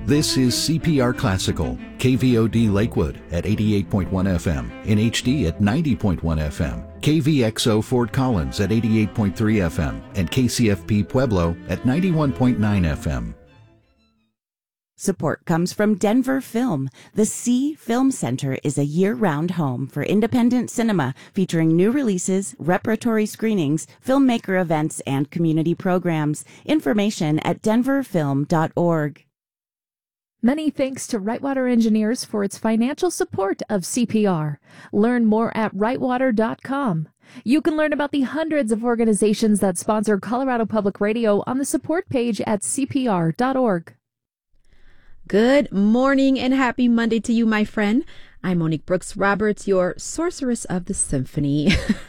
This is CPR Classical, KVOD Lakewood at 88.1 FM, NHD at 90.1 FM, KVXO Fort Collins at 88.3 FM, and KCFP Pueblo at 91.9 FM. Support comes from Denver Film. The C Film Center is a year-round home for independent cinema featuring new releases, repertory screenings, filmmaker events, and community programs. Information at denverfilm.org. Many thanks to Rightwater Engineers for its financial support of CPR. Learn more at rightwater.com. You can learn about the hundreds of organizations that sponsor Colorado Public Radio on the support page at cpr.org. Good morning and happy Monday to you, my friend. I'm Monique Brooks Roberts, your sorceress of the symphony.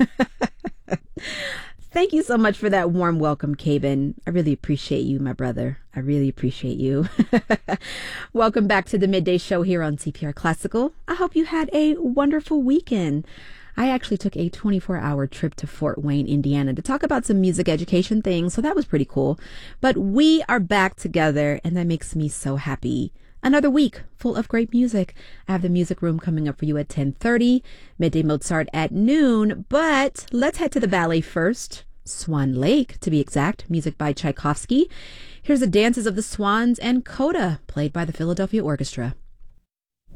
Thank you so much for that warm welcome, Caben. I really appreciate you, my brother. I really appreciate you. Welcome back to the Midday Show here on CPR Classical. I hope you had a wonderful weekend. I actually took a 24-hour trip to Fort Wayne, Indiana to talk about some music education things, so that was pretty cool. But we are back together, and that makes me so happy. Another week full of great music. I have the music room coming up for you at 10:30, Midday Mozart at noon, but let's head to the ballet first. Swan Lake, to be exact, music by Tchaikovsky. Here's the Dances of the Swans and Coda, played by the Philadelphia Orchestra.